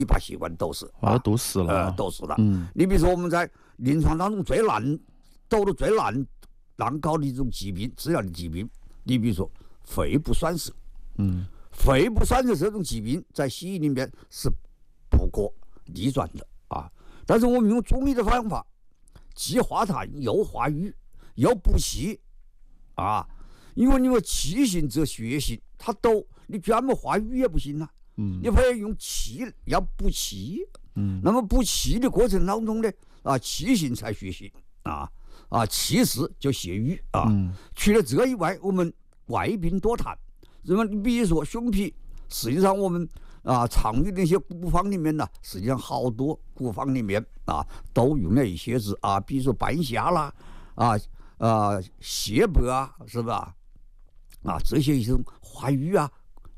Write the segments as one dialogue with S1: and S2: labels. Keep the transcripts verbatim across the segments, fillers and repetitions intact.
S1: 一把血管堵死，
S2: 把它堵死了，
S1: 呃，堵死了。
S2: 嗯，
S1: 你比如说我们在临床当中最难堵的最难难搞的一种疾病，治疗的疾病，你比如说肺部栓塞，
S2: 嗯，
S1: 肺部栓塞这种疾病在西医里面是不可逆转的啊。但是我们用中医的方法，既化痰又化瘀又补气啊，因为你说气行则血行，它都你专门化瘀也不行啊。
S2: 嗯，
S1: 你非要用气，要补气，
S2: 嗯，
S1: 那么补气的过程当中呢，啊，气行才血行啊，啊，气实就血瘀啊。
S2: 嗯，
S1: 除了这以外，我们怪病多痰，那么你比如说胸脾，实际上我们啊常用的那些古方里面呢，实际上好多古方里面啊都用了一些字啊，比如说半夏啦，啊啊泻柏啊，是吧？啊，这些一种化瘀啊。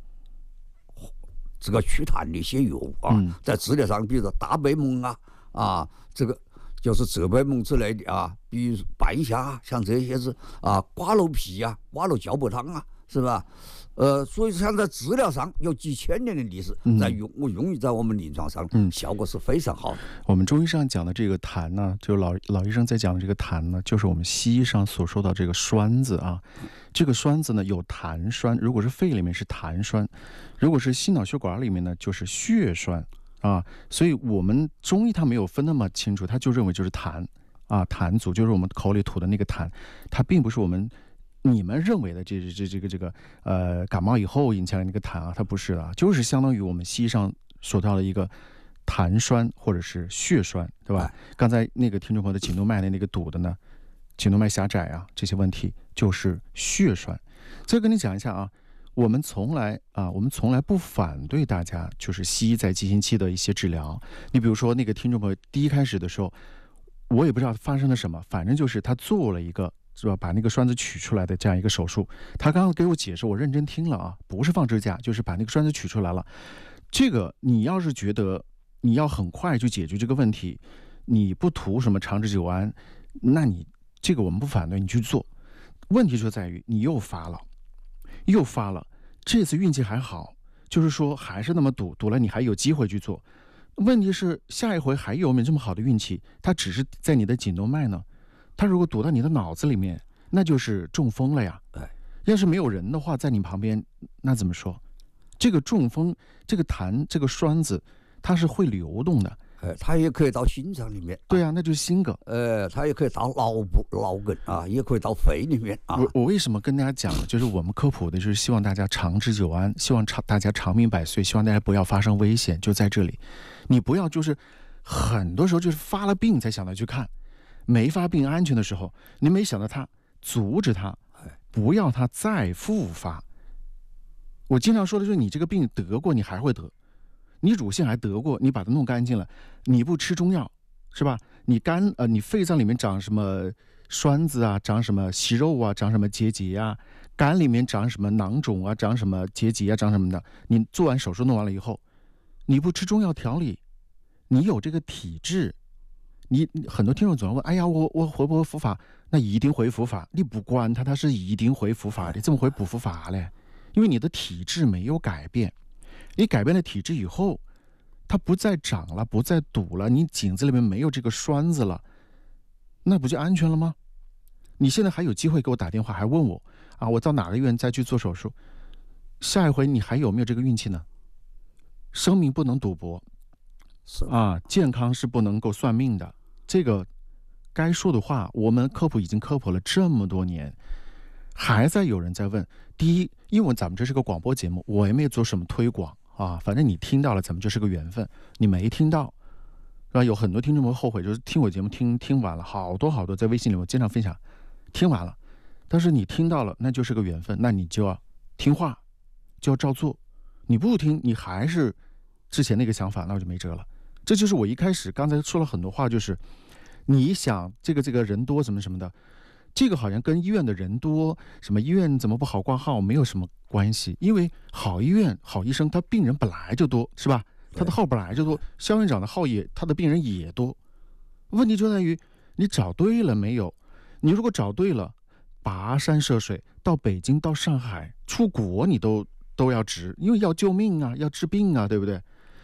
S1: 这个祛痰的一些药啊，
S2: 嗯、
S1: 在治疗上，比如说大贝蒙啊，啊，这个就是浙贝蒙之类的啊，比如半夏，像这些是啊，瓜蒌皮啊，瓜蒌胶柏汤啊，是吧？呃，所以像在治疗上有几千年的历史，在用我用于在我们临床上，嗯，效果是非常好的。
S2: 我们中医上讲的这个痰呢，就老老医生在讲的这个痰呢，就是我们西医上所说的这个栓子啊。这个栓子呢有痰栓，如果是肺里面是痰栓，如果是心脑血管里面呢就是血栓啊。所以我们中医它没有分那么清楚，它就认为就是痰啊，痰阻就是我们口里吐的那个痰，它并不是我们你们认为的这这这个这个呃感冒以后引起来的那个痰啊，它不是的，就是相当于我们西医上说到的一个痰栓或者是血栓，对吧？刚才那个听众朋友的颈动脉的那个堵的呢，颈动脉狭窄啊，这些问题就是血栓。再跟你讲一下啊，我们从来啊，我们从来不反对大家就是西医在急性期的一些治疗。你比如说那个听众朋友第一开始的时候，我也不知道发生了什么，反正就是他做了一个是吧，把那个栓子取出来的这样一个手术。他刚刚给我解释，我认真听了啊，不是放支架，就是把那个栓子取出来了。这个你要是觉得你要很快就解决这个问题，你不图什么长治久安，那你这个我们不反对你去做。问题就在于你又发了，又发了，这次运气还好，就是说还是那么堵，堵了你还有机会去做。问题是下一回还有没有这么好的运气？它只是在你的颈动脉呢，它如果堵到你的脑子里面，那就是中风了呀。要是没有人的话在你旁边，那怎么说？这个中风，这个痰，这个栓子，它是会流动的。
S1: 呃，它也可以到心脏里面。
S2: 对啊，那就是心梗。
S1: 呃，它也可以到脑部、脑梗啊，也可以到肺里面啊。
S2: 我我为什么跟大家讲呢？就是我们科普的，就是希望大家长治久安，希望长大家长命百岁，希望大家不要发生危险，就在这里。你不要就是很多时候就是发了病才想到去看，没发病安全的时候，你没想到它，阻止它，不要它再复发。我经常说的就是，你这个病得过，你还会得。你乳腺还得过，你把它弄干净了，你不吃中药是吧？你肝呃，你肺脏里面长什么栓子啊，长什么息肉啊，长什么结节啊，肝里面长什么囊肿啊，长什么结节啊，长什么的。你做完手术弄完了以后，你不吃中药调理，你有这个体质，你很多听众总要问，哎呀，我我回不回伏法？那一定回伏法，你不管它，它是一定回伏法的，怎么会不伏法嘞？因为你的体质没有改变。你改变了体质以后，它不再长了，不再堵了，你颈子里面没有这个栓子了，那不就安全了吗？你现在还有机会给我打电话，还问我啊，我到哪个医院再去做手术？下一回你还有没有这个运气呢？生命不能赌博，
S1: 是
S2: 啊，健康是不能够算命的。这个该说的话，我们科普已经科普了这么多年。还在有人在问，第一，因为咱们这是个广播节目，我也没有做什么推广啊，反正你听到了，咱们就是个缘分。你没听到，是吧？有很多听众们后悔，就是听我节目听听完了，好多好多在微信里我经常分享，听完了，但是你听到了，那就是个缘分，那你就要听话，就要照做。你不听，你还是之前那个想法，那我就没辙了。这就是我一开始刚才说了很多话，就是你想这个这个人多什么什么的。这个好像跟医院的人多，什么医院怎么不好挂号没有什么关系，因为好医院、好医生，他病人本来就多，是吧？他的号本来就多，肖院长的号也，他的病人也多。问题就在于你找对了没有？你如果找对了，跋山涉水到北京、到上海、出国，你都都要值，因为要救命啊，要治病啊，对不对？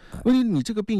S2: 问题你这个病